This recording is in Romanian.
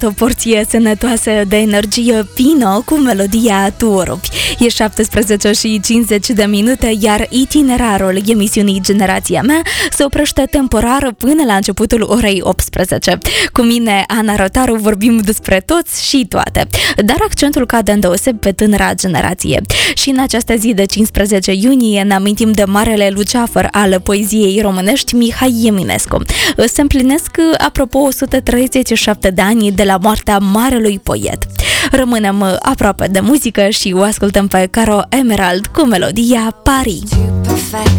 o porție sănătoasă de energie Pino cu melodia Tu o rupi. E 17:50, iar itinerarul emisiunii Generația Mea se oprește temporar până la începutul orei 18. Cu mine, Ana Rotaru, vorbim despre toți și toate, dar accentul cade îndeoseb pe tânăra generație. Și în această zi de 15 iunie ne amintim de marele luceafăr al poeziei românești, Mihai Eminescu. Se împlinesc, apropo, 137 de ani de la moartea marelui poet. Rămânem aproape de muzică și o ascultăm pe Caro Emerald cu melodia Paris.